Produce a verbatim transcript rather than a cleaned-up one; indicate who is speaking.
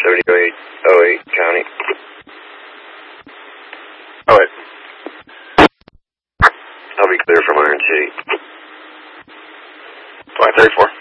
Speaker 1: seventy-eight oh eight County. Oh, wait. I'll be clear from Iron City. five thirty-four.